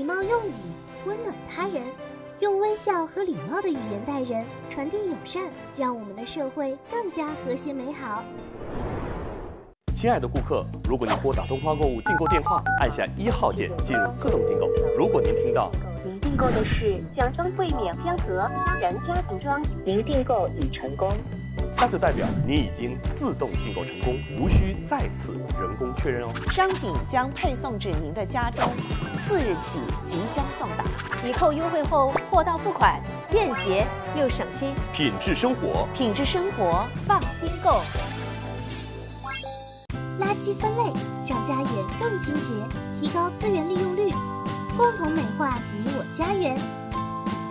礼貌用语温暖他人，用微笑和礼貌的语言待人，传递友善，让我们的社会更加和谐美好。 亲爱的顾客，如果您拨打东方购物订购电话，按下1号键进入自动订购。如果您听到您订购的是家装柜面箱和家人家庭装，您订购已成功， 那就代表您已经自动订购成功，无需再次人工确认哦。 商品将配送至您的家中，4日起即将送达。 抵扣优惠后，货到付款，便捷又省心。 品质生活， 品质生活，放心购。 垃圾分类，让家园更清洁，提高资源利用率，共同美化你我家园。